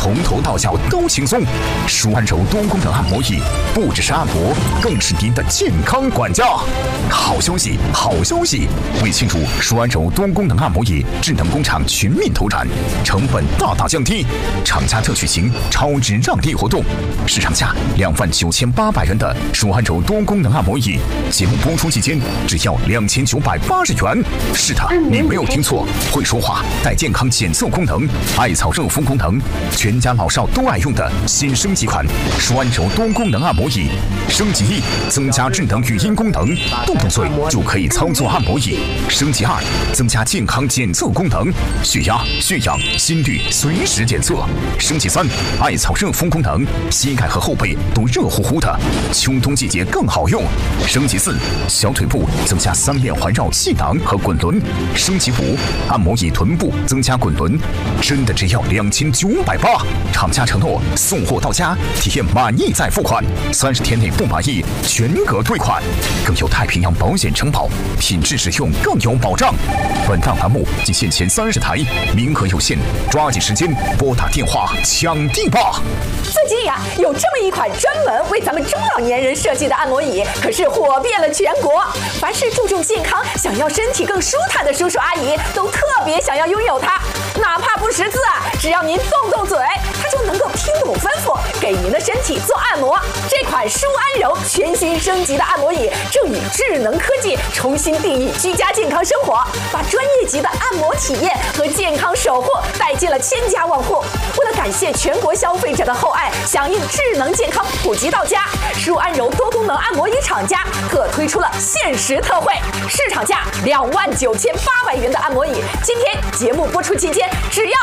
从头到脚都轻松。舒安柔多功能按摩椅不只是按摩，更是您的健康管家。好消息，好消息！为庆祝舒安柔多功能按摩椅智能工厂全面投产，成本大大降低，厂家特举行超值让利活动，市场价29800元的舒安柔多功能按摩椅，节目播出期间只要2980元。是的，你没有听错，会说话、带健康检测功能、艾草热敷功能，全家老少都爱用的新升级款舒安柔多功能按摩椅。升级1，增加智能语音功能，动动嘴就可以操作按摩椅。升级2，增加健康检测功能，血压、血氧、心率随时检测。升级3，艾草热敷功能，膝盖和后背都热乎乎的，秋冬季节更好用。升级4，小腿部增加3面环绕气囊和滚轮。升级5，按摩椅臀部增加滚轮，真的只要2980，厂家承诺送货到家，体验满意再付款，30天内不满意全额退款，更有太平洋保险承保，品质使用更有保障。本档栏目仅限前30台，名额有限，抓紧时间拨打电话抢地吧！ 最近呀，有这么一款专门为咱们中老年人设计的按摩椅，可是火遍了全国。凡是注重健康、想要身体更舒坦的叔叔阿姨，都特别想要拥有它。哪怕不识字啊，只要您动动嘴，它就能够听懂吩咐，给您的身体做按摩。这款舒安柔全新升级的按摩椅，正以智能科技重新定义居家健康生活，把专业级的按摩体验和健康守护带进了千家万户。为了感谢全国消费者的厚爱，响应智能健康普及到家，舒安柔多功能按摩椅厂家特推出了限时特惠，市场价29800元的按摩椅，今天节目播出期间只要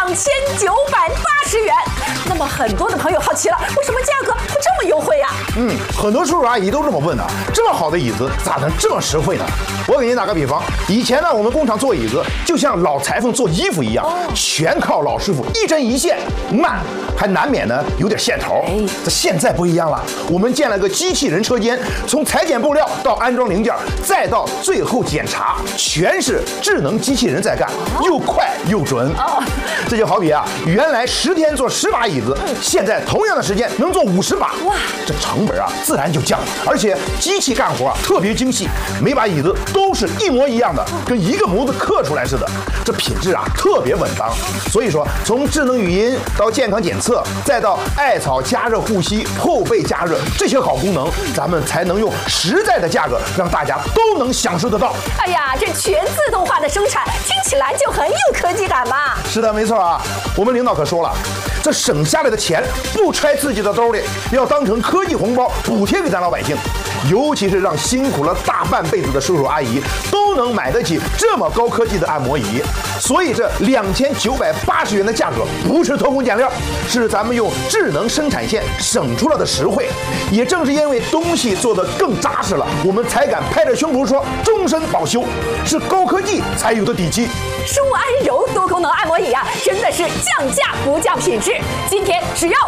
2980元。那么很多的朋友好奇了，为什么价格会这么优惠呀？ 很多叔叔阿姨都这么问呢，这么好的椅子咋能这么实惠呢？我给您打个比方，以前呢，我们工厂做椅子就像老裁缝做衣服一样，全靠老师傅一针一线，慢，还难免呢有点线头。这现在不一样了，我们建了个机器人车间，从裁剪布料到安装零件，再到最后检查，全是智能机器人在干，又快又准。这就好比啊，原来10天做10把椅子，现在同样的时间能做50把，哇，这成本啊自然就降了。而且机器干活啊特别精细，每把椅子都是一模一样的，跟一个模子刻出来似的，这品质啊特别稳当。所以说，从智能语音到健康检测，再到艾草加热护膝、后背加热这些好功能，咱们才能用实在的价格让大家都能享受得到。 哎呀，这全自动化的生产听起来就很有科技感嘛。 是的，没错啊，我们领导可说了，这省下来的钱不揣自己的兜里，要当成科技红包补贴给咱老百姓。尤其是让辛苦了大半辈子的叔叔阿姨都能买得起这么高科技的按摩椅，所以这2980元的价格不是偷工减料，是咱们用智能生产线省出来的实惠。也正是因为东西做得更扎实了，我们才敢拍着胸脯说终身保修，是高科技才有的底气。 舒安柔多功能按摩椅啊，真的是降价不降品质，今天只要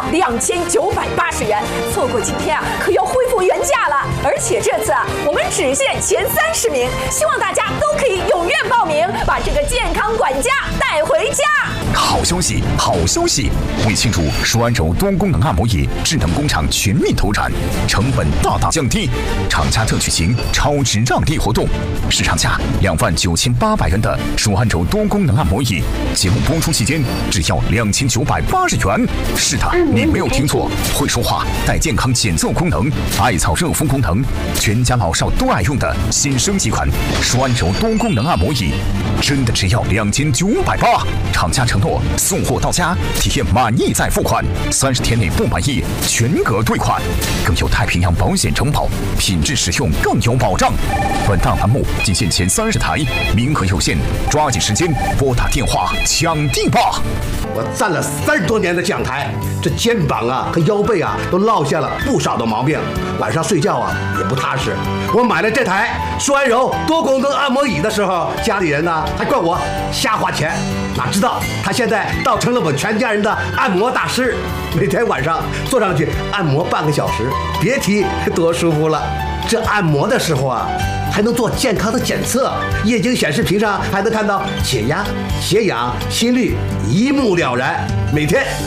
2980元，错过今天啊，可要恢复原价了。而且这次啊，我们只限前30名，希望大家都可以踊跃报名，把这个健康管家带回家。 好消息，好消息！为庆祝舒安柔多功能按摩椅智能工厂全面投产，成本大大降低，厂家特举行超值让利活动，市场价29800元的舒安柔多功能按摩椅，节目播出期间只要2980元。是的，你没有听错，会说话、带健康检测功能、艾草热敷功能，全家老少都爱用的新升级款舒安柔多功能按摩椅，真的只要2980，厂家承诺送货到家，体验满意再付款，30天内不满意全额退款，更有太平洋保险承保，品质使用更有保障。本档栏目仅限前30台，名额有限，抓紧时间拨打电话抢地吧！ 我站了30多年的讲台，这肩膀啊和腰背啊都落下了不少的毛病，晚上睡觉啊也不踏实。我买了这台舒安柔多功能按摩椅的时候，家里人呢还怪我瞎花钱，哪知道他现在倒成了我全家人的按摩大师，每天晚上坐上去按摩半个小时，别提多舒服了。这按摩的时候啊，还能做健康的检测，液晶显示屏上还能看到血压、血氧、心率，一目了然。每天